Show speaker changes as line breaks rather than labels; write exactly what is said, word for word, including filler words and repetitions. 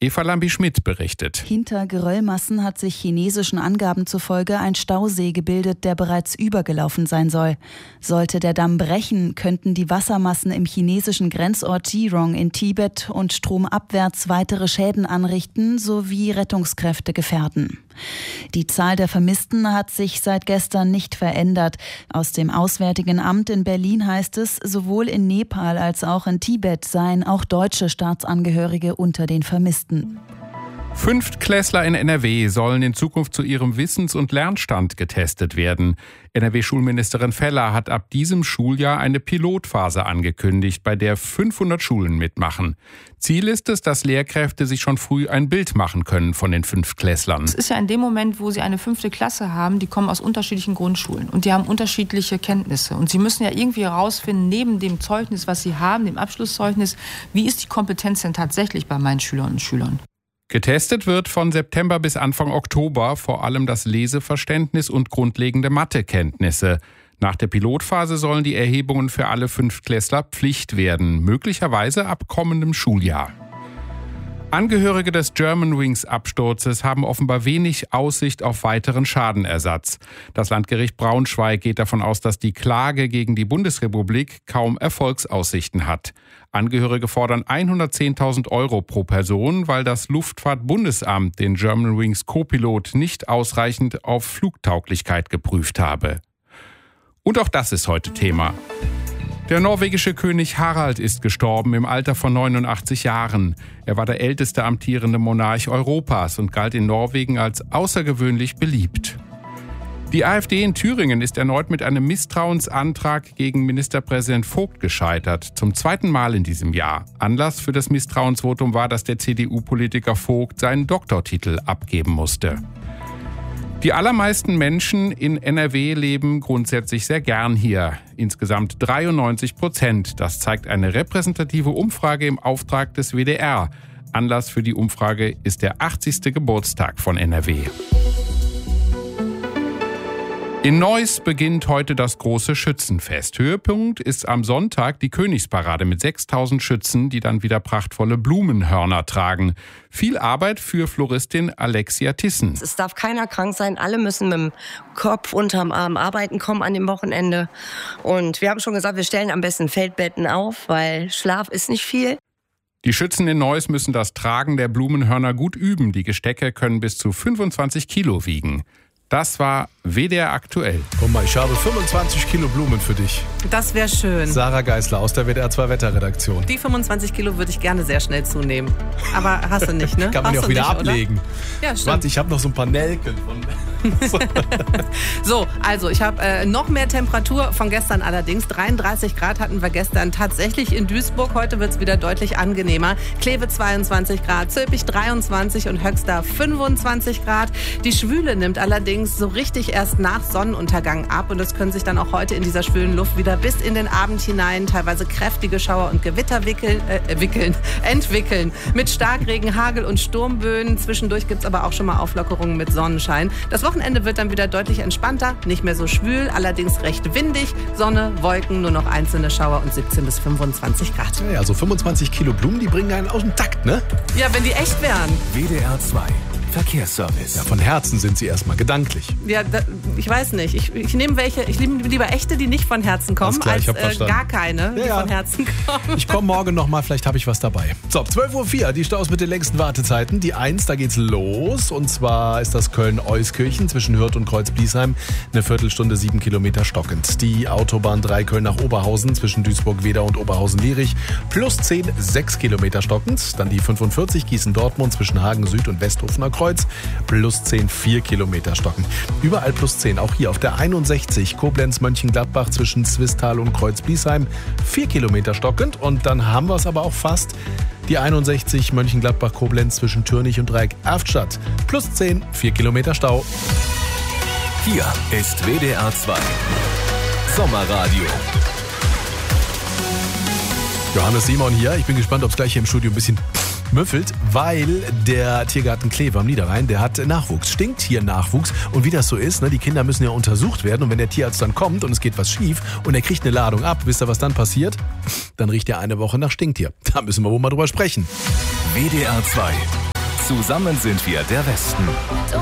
Eva Lambi-Schmidt berichtet.
Hinter Geröllmassen hat sich chinesischen Angaben zufolge ein Stausee gebildet, der bereits übergelaufen sein soll. Sollte der Damm brechen, könnten die Wassermassen im chinesischen Grenzort Jirong in Tibet und stromabwärts weitere Schäden anrichten sowie Rettungskräfte gefährden. Die Zahl der Vermissten hat sich seit gestern nicht verändert. Aus dem Auswärtigen Amt in Berlin heißt es, sowohl in Nepal als auch in Tibet seien auch deutsche Staatsangehörige unter den Vermissten.
Fünftklässler in N R W sollen in Zukunft zu ihrem Wissens- und Lernstand getestet werden. N R W-Schulministerin Feller hat ab diesem Schuljahr eine Pilotphase angekündigt, bei der fünfhundert Schulen mitmachen. Ziel ist es, dass Lehrkräfte sich schon früh ein Bild machen können von den Fünftklässlern.
Es ist ja in dem Moment, wo sie eine fünfte Klasse haben, die kommen aus unterschiedlichen Grundschulen und die haben unterschiedliche Kenntnisse. Und sie müssen ja irgendwie herausfinden, neben dem Zeugnis, was sie haben, dem Abschlusszeugnis, wie ist die Kompetenz denn tatsächlich bei meinen Schülerinnen und Schülern?
Getestet wird von September bis Anfang Oktober vor allem das Leseverständnis und grundlegende Mathekenntnisse. Nach der Pilotphase sollen die Erhebungen für alle Fünftklässler Pflicht werden, möglicherweise ab kommendem Schuljahr. Angehörige des Germanwings-Absturzes haben offenbar wenig Aussicht auf weiteren Schadenersatz. Das Landgericht Braunschweig geht davon aus, dass die Klage gegen die Bundesrepublik kaum Erfolgsaussichten hat. Angehörige fordern hundertzehntausend Euro pro Person, weil das Luftfahrtbundesamt den Germanwings Co-Pilot nicht ausreichend auf Flugtauglichkeit geprüft habe. Und auch das ist heute Thema. Der norwegische König Harald ist gestorben im Alter von neunundachtzig Jahren. Er war der älteste amtierende Monarch Europas und galt in Norwegen als außergewöhnlich beliebt. Die AfD in Thüringen ist erneut mit einem Misstrauensantrag gegen Ministerpräsident Vogt gescheitert, zum zweiten Mal in diesem Jahr. Anlass für das Misstrauensvotum war, dass der C D U-Politiker Vogt seinen Doktortitel abgeben musste. Die allermeisten Menschen in N R W leben grundsätzlich sehr gern hier. Insgesamt dreiundneunzig Prozent. Das zeigt eine repräsentative Umfrage im Auftrag des W D R. Anlass für die Umfrage ist der achtzigste Geburtstag von N R W. In Neuss beginnt heute das große Schützenfest. Höhepunkt ist am Sonntag die Königsparade mit sechstausend Schützen, die dann wieder prachtvolle Blumenhörner tragen. Viel Arbeit für Floristin Alexia Thyssen.
Es darf keiner krank sein, alle müssen mit dem Kopf unterm Arm arbeiten kommen an dem Wochenende. Und wir haben schon gesagt, wir stellen am besten Feldbetten auf, weil Schlaf ist nicht viel.
Die Schützen in Neuss müssen das Tragen der Blumenhörner gut üben. Die Gestecke können bis zu fünfundzwanzig Kilo wiegen. Das war W D R aktuell.
Guck mal, ich habe fünfundzwanzig Kilo Blumen für dich.
Das wäre schön.
Sarah Geisler aus der W D R zwei Wetterredaktion.
Die fünfundzwanzig Kilo würde ich gerne sehr schnell zunehmen. Aber hast du nicht, ne?
Kann man
hast
ja auch wieder
nicht,
ablegen.
Oder? Ja, stimmt.
Warte, ich habe noch so ein paar Nelken.
So, also ich habe äh, noch mehr Temperatur von gestern allerdings. dreiunddreißig Grad hatten wir gestern tatsächlich in Duisburg. Heute wird es wieder deutlich angenehmer. Kleve zweiundzwanzig Grad, Zülpich dreiundzwanzig und Höxter fünfundzwanzig Grad. Die Schwüle nimmt allerdings so richtig erst nach Sonnenuntergang ab. Und es können sich dann auch heute in dieser schwülen Luft wieder bis in den Abend hinein teilweise kräftige Schauer und Gewitter wickeln, äh, wickeln, entwickeln. Mit Starkregen, Hagel und Sturmböen. Zwischendurch gibt es aber auch schon mal Auflockerungen mit Sonnenschein. Das Wochenende wird dann wieder deutlich entspannter, nicht mehr so schwül, allerdings recht windig. Sonne, Wolken, nur noch einzelne Schauer und siebzehn bis fünfundzwanzig Grad.
Ja, also fünfundzwanzig Kilo Blumen, die bringen einen aus dem Takt, ne?
Ja, wenn die echt wären.
W D R zwei Verkehrsservice.
Ja, von Herzen sind sie erstmal gedanklich.
Ja, da, ich weiß nicht. Ich, ich nehme welche, ich nehme lieber echte, die nicht von Herzen kommen,
klar,
als
äh,
gar keine, die
ja,
von Herzen kommen.
Ich komme morgen nochmal, vielleicht habe ich was dabei. So, zwölf Uhr vier, die Staus mit den längsten Wartezeiten. Die eins, da geht's los. Und zwar ist das Köln-Euskirchen zwischen Hürth und Kreuz-Bliesheim. Eine Viertelstunde, sieben Kilometer stockend. Die Autobahn drei Köln nach Oberhausen zwischen Duisburg-Wedau und Oberhausen-Lierich. Plus zehn, sechs Kilometer stockend. Dann die fünfundvierzig Gießen-Dortmund zwischen Hagen Süd und Westhofener Kreuz. Plus zehn, vier Kilometer stocken. Überall plus zehn, auch hier auf der einundsechzig Koblenz-Mönchengladbach zwischen Zwistal und Kreuz-Bliesheim. vier Kilometer stockend und dann haben wir es aber auch fast. Die einundsechzig Mönchengladbach-Koblenz zwischen Türnich und Dreieck-Erftstadt. Plus zehn, vier Kilometer Stau.
Hier ist W D R zwei Sommerradio.
Johannes Simon hier. Ich bin gespannt, ob es gleich hier im Studio ein bisschen müffelt, weil der Tiergarten Kleve am Niederrhein, der hat Nachwuchs, stinkt hier Nachwuchs. Und wie das so ist, ne, die Kinder müssen ja untersucht werden. Und wenn der Tierarzt dann kommt und es geht was schief und er kriegt eine Ladung ab, wisst ihr, was dann passiert? Dann riecht er eine Woche nach Stinktier. Da müssen wir wohl mal drüber sprechen.
W D R zwei Zusammen sind wir der Westen.